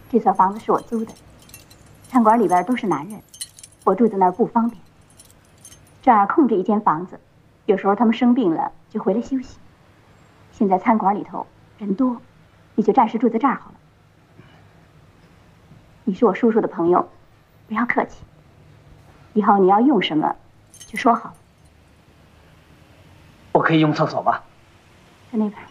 这所房子是我租的，餐馆里边都是男人，我住在那儿不方便。这儿空着一间房子，有时候他们生病了就回来休息。现在餐馆里头人多，你就暂时住在这儿好了。你是我叔叔的朋友，不要客气。以后你要用什么，就说好了。 我可以用厕所吗？ 在那边。